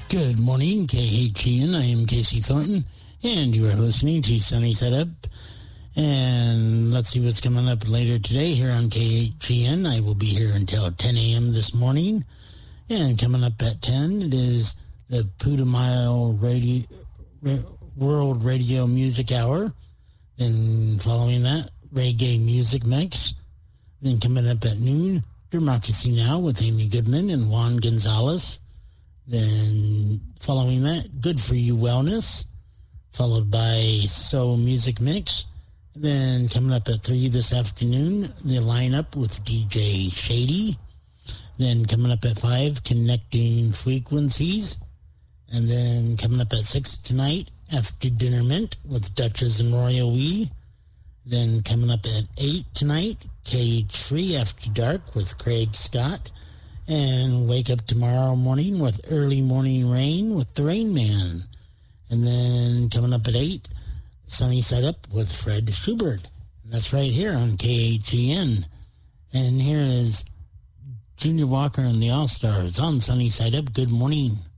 Good morning, KHGN. I am Casey Thornton, and you are listening to Sunny Side Up. And let's see what's coming up later today here on KHGN. I will be here until 10 a.m. this morning. And coming up at 10, it is the Putumayo World Radio Music Hour. Then following that, Reggae Music Mix. Then coming up at noon, Democracy Now! With Amy Goodman and Juan Gonzalez. Then following that, Good For You Wellness, followed by Soul Music Mix. Then coming up at 3 this afternoon, the lineup with DJ Shady. Then coming up at 5, Connecting Frequencies. And then coming up at 6 tonight, After Dinner Mint with Duchess and Royal We. Then coming up at 8 tonight, Cage Free After Dark with Craig Scott. And wake up tomorrow morning with Early Morning Rain with the Rain Man. And then coming up at 8, Sunny Side Up with Fred Schubert. And that's right here on KHGN. And here is Junior Walker and the All-Stars on Sunny Side Up. Good morning.